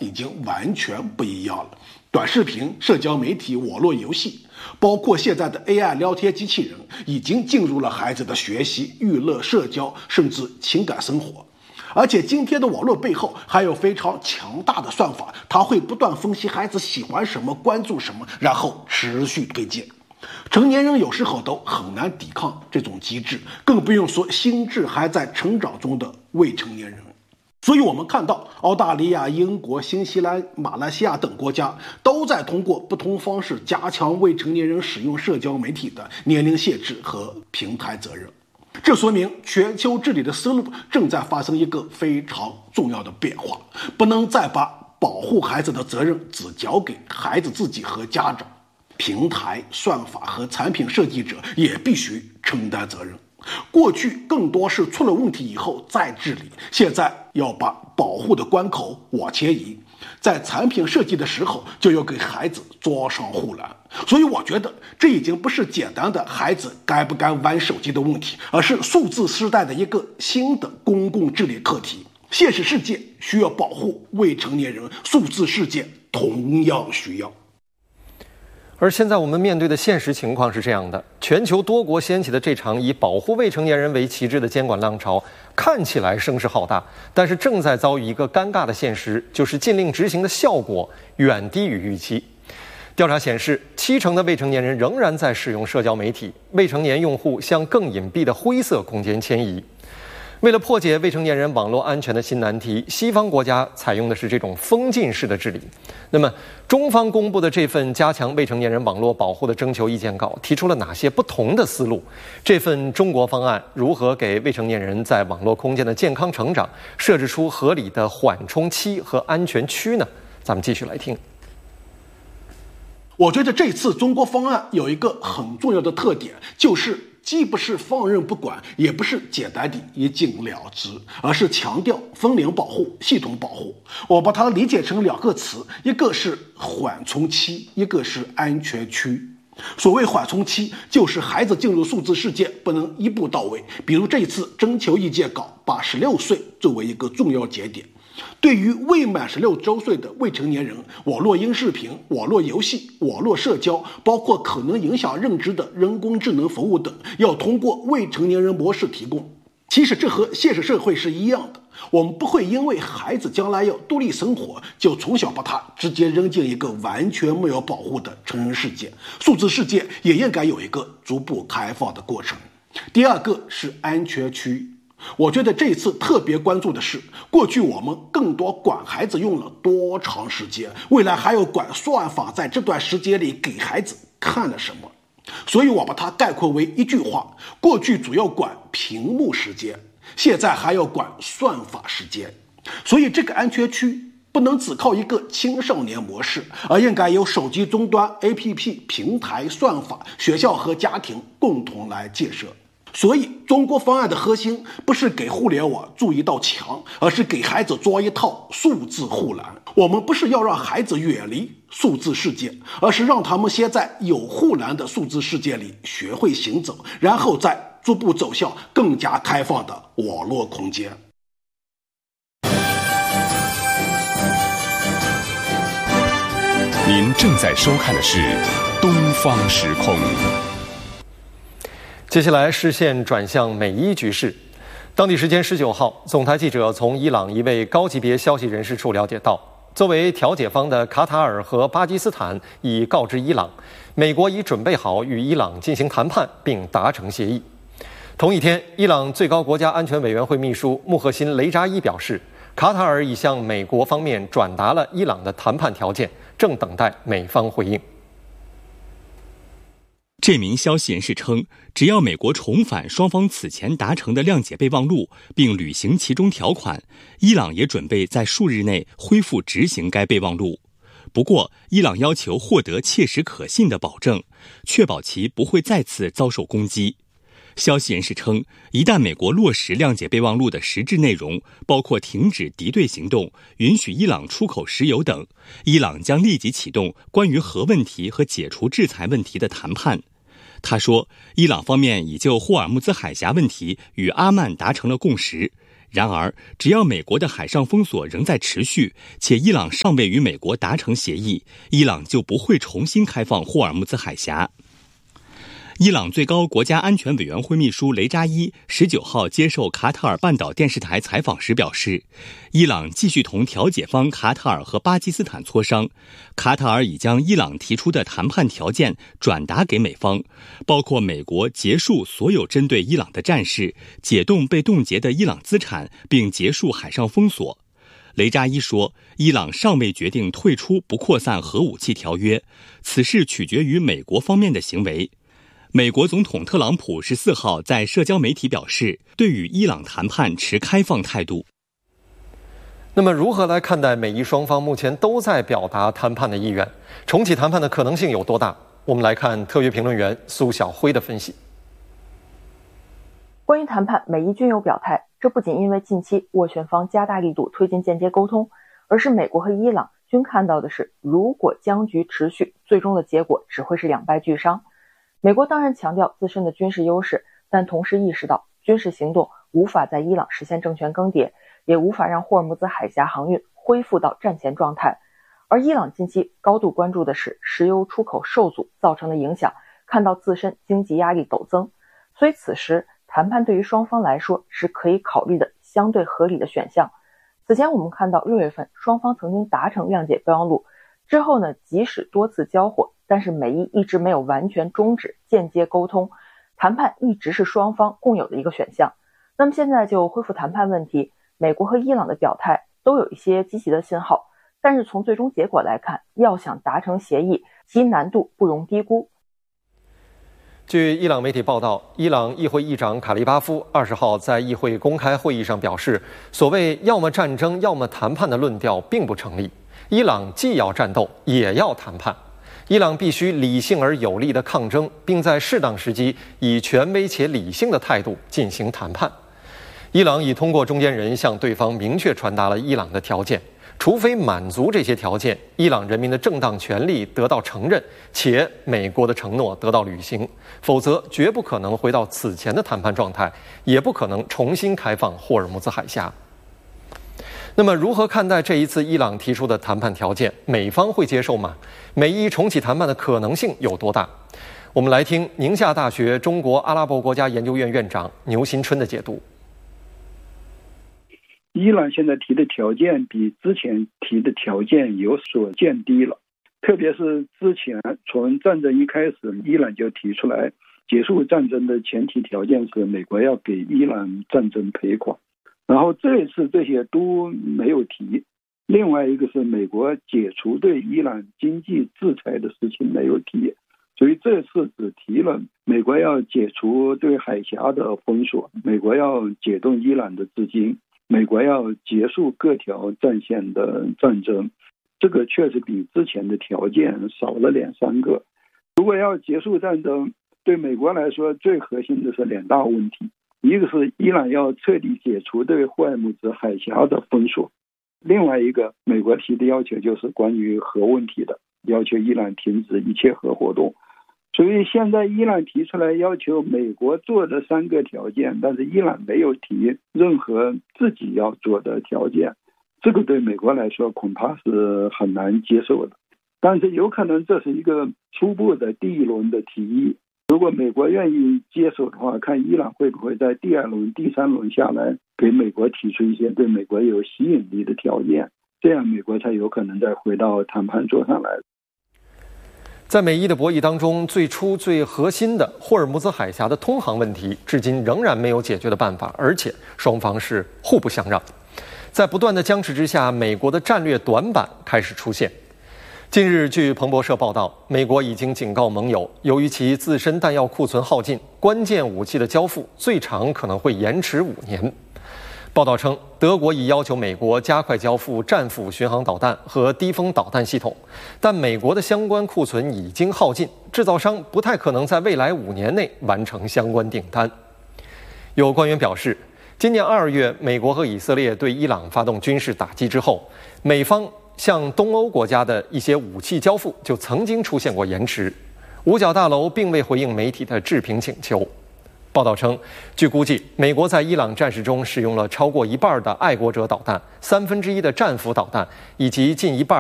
已经完全不一样了。短视频、社交媒体、网络游戏，包括现在的 AI 聊天机器人，已经进入了孩子的学习、娱乐、社交，甚至情感生活。而且今天的网络背后还有非常强大的算法，它会不断分析孩子喜欢什么、关注什么，然后持续推荐。成年人有时候都很难抵抗这种机制，更不用说心智还在成长中的未成年人。所以我们看到澳大利亚、英国、新西兰、马来西亚等国家都在通过不同方式加强未成年人使用社交媒体的年龄限制和平台责任。这说明全球治理的思路正在发生一个非常重要的变化，不能再把保护孩子的责任只交给孩子自己和家长，平台、算法和产品设计者也必须承担责任。过去更多是出了问题以后再治理，现在要把保护的关口往前移，在产品设计的时候就要给孩子装上护栏。所以我觉得这已经不是简单的孩子该不该玩手机的问题，而是数字时代的一个新的公共治理课题。现实世界需要保护未成年人，数字世界同样需要。 而现在我们面对的现实情况是这样的，全球多国掀起的这场以保护未成年人为旗帜的监管浪潮看起来声势浩大，但是正在遭遇一个尴尬的现实，就是禁令执行的效果远低于预期。调查显示，70%的未成年人仍然在使用社交媒体，未成年用户向更隐蔽的灰色空间迁移。为了破解未成年人网络安全的新难题，西方国家采用的是这种封禁式的治理。那么，中方公布的这份加强未成年人网络保护的征求意见稿提出了哪些不同的思路？这份中国方案如何给未成年人在网络空间的健康成长设置出合理的缓冲期和安全区呢？咱们继续来听。 我觉得这次中国方案有一个很重要的特点，就是既不是放任不管，也不是简单的一禁了之，而是强调分龄保护、系统保护。我把它理解成两个词，一个是缓冲期，一个是安全区。所谓缓冲期，就是孩子进入数字世界不能一步到位。比如这一次征求意见稿把16岁作为一个重要节点。对于未满16周岁的未成年人，网络音视频、网络游戏、网络社交，包括可能影响认知的人工智能服务等，要通过未成年人模式提供。其实这和现实社会是一样的，我们不会因为孩子将来要独立生活，就从小把他直接扔进一个完全没有保护的成人世界。数字世界也应该有一个逐步开放的过程。第二个是安全区。我觉得这次特别关注的是，过去我们更多管孩子用了多长时间，未来还要管算法在这段时间里给孩子看了什么。所以我把它概括为一句话：过去主要管屏幕时间，现在还要管算法时间。所以这个安全区不能只靠一个青少年模式，而应该由手机终端、APP、平台、算法、学校和家庭共同来建设。所以中国方案的核心不是给互联网筑一道墙，而是给孩子装一套数字护栏。我们不是要让孩子远离数字世界，而是让他们先在有护栏的数字世界里学会行走，然后再逐步走向更加开放的网络空间。 您正在收看的是东方时空。 接下来视线转向美伊局势。当地时间19号，总台记者从伊朗一位高级别消息人士处了解到，作为调解方的卡塔尔和巴基斯坦已告知伊朗，美国已准备好与伊朗进行谈判并达成协议。同一天，伊朗最高国家安全委员会秘书穆赫辛·雷扎伊表示，卡塔尔已向美国方面转达了伊朗的谈判条件，正等待美方回应。 这名消息人士称，只要美国重返双方此前达成的谅解备忘录，并履行其中条款，伊朗也准备在数日内恢复执行该备忘录。不过，伊朗要求获得切实可信的保证，确保其不会再次遭受攻击。消息人士称，一旦美国落实谅解备忘录的实质内容，包括停止敌对行动、允许伊朗出口石油等，伊朗将立即启动关于核问题和解除制裁问题的谈判。他说，伊朗方面已就霍尔木兹海峡问题与阿曼达成了共识， 然而，只要美国的海上封锁仍在持续，且伊朗尚未与美国达成协议，伊朗就不会重新开放霍尔木兹海峡。伊朗最高国家安全委员会秘书雷扎伊19号接受卡塔尔半岛电视台采访时表示，伊朗继续同调解方卡塔尔和巴基斯坦磋商，卡塔尔已将伊朗提出的谈判条件转达给美方，包括美国结束所有针对伊朗的战事，解冻被冻结的伊朗资产，并结束海上封锁。雷扎伊说，伊朗尚未决定退出不扩散核武器条约，此事取决于美国方面的行为。美国总统特朗普14号在社交媒体表示，对与伊朗谈判持开放态度。 那么，如何来看待美伊双方目前都在表达谈判的意愿？重启谈判的可能性有多大？我们来看特约评论员苏晓辉的分析。 关于谈判，美伊均有表态，这不仅因为近期斡旋方加大力度推进间接沟通，而是美国和伊朗均看到的是，如果僵局持续，最终的结果只会是两败俱伤。美国当然强调自身的军事优势，但同时意识到军事行动无法在伊朗实现政权更迭，也无法让霍尔木兹海峡航运恢复到战前状态。而伊朗近期高度关注的是石油出口受阻造成的影响，看到自身经济压力陡增，所以此时谈判对于双方来说是可以考虑的相对合理的选项。此前我们看到6月份双方曾经达成谅解备忘录，之后呢，即使多次交火，但是美伊一直没有完全终止间接沟通，谈判一直是双方共有的一个选项。那么现在就恢复谈判问题，美国和伊朗的表态都有一些积极的信号，但是从最终结果来看，要想达成协议，其难度不容低估。 据伊朗媒体报道，伊朗议会议长卡利巴夫20号在议会公开会议上表示，所谓要么战争要么谈判的论调并不成立，伊朗既要战斗也要谈判，伊朗必须理性而有力的抗争，并在适当时机以权威且理性的态度进行谈判。伊朗已通过中间人向对方明确传达了伊朗的条件，除非满足这些条件，伊朗人民的正当权利得到承认，且美国的承诺得到履行，否则绝不可能回到此前的谈判状态，也不可能重新开放霍尔木兹海峡。那么如何看待这一次伊朗提出的谈判条件？美方会接受吗？美伊重启谈判的可能性有多大？我们来听宁夏大学中国阿拉伯国家研究院院长牛新春的解读。 伊朗现在提的条件比之前提的条件有所降低了，特别是之前从战争一开始，伊朗就提出来结束战争的前提条件是美国要给伊朗战争赔款，然后这一次这些都没有提。另外一个是美国解除对伊朗经济制裁的事情没有提，所以这次只提了美国要解除对海峡的封锁，美国要解冻伊朗的资金，美国要结束各条战线的战争，这个确实比之前的条件少了2-3个。如果要结束战争，对美国来说最核心的是2大问题，一个是伊朗要彻底解除对霍尔木兹海峡的封锁，另外一个美国提的要求就是关于核问题的，要求伊朗停止一切核活动。所以现在伊朗提出来要求美国做的3个条件，但是伊朗没有提任何自己要做的条件，这个对美国来说恐怕是很难接受的。但是有可能这是一个初步的第一轮的提议，如果美国愿意接受的话，看伊朗会不会在第2轮、第3轮下来给美国提出一些对美国有吸引力的条件，这样美国才有可能再回到谈判桌上来。 在美伊的博弈当中，最初最核心的霍尔木兹海峡的通航问题，至今仍然没有解决的办法，而且双方是互不相让。在不断的僵持之下，美国的战略短板开始出现。近日，据彭博社报道，美国已经警告盟友，由于其自身弹药库存耗尽，关键武器的交付最长可能会延迟5年。报道称，德国已要求美国加快交付战斧巡航导弹和低风导弹系统，但美国的相关库存已经耗尽，制造商不太可能在未来5年内完成相关订单。有官员表示，今年2月，美国和以色列对伊朗发动军事打击之后，美方向东欧国家的一些武器交付就曾经出现过延迟。五角大楼并未回应媒体的置评请求。 报道称，据估计，美国在伊朗战事中使用了超过一半的爱国者导弹，1/3的战斧导弹，以及近一半